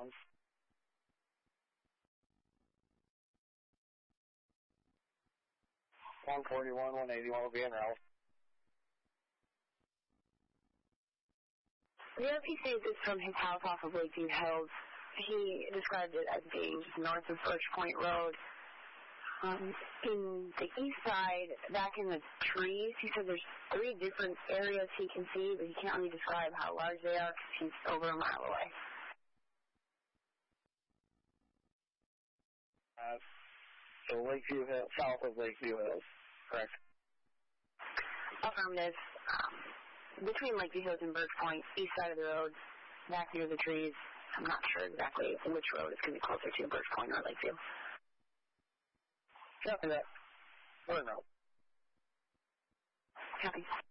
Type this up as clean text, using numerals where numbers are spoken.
141, 181 will be en route. The RP says it's from his house off of Lakeview Hills. He described it as being just north of Birch Point Road. In the east side, back in the trees, he said there's 3 different areas he can see, but he can't really describe how large they are because he's over a mile away. So Lakeview Hills, south of Lakeview Hills, correct? Affirmative. Between Lakeview Hills and Birch Point, east side of the road, back near the trees. I'm not sure exactly which road it's going to be closer to, Birch Point or Lakeview. Copy that. We're in route. Copy.